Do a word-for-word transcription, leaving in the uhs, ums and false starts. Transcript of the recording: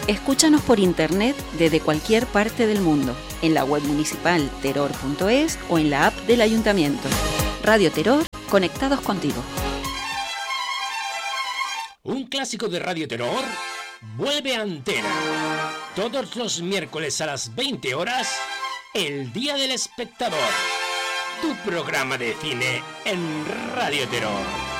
Escúchanos por internet desde cualquier parte del mundo, en la web municipal terror punto es o en la app del Ayuntamiento. Radio Terror, conectados contigo. Un clásico de Radio Terror vuelve a antena. Todos los miércoles a las veinte horas, El Día del Espectador. Tu programa de cine en Radio Terror.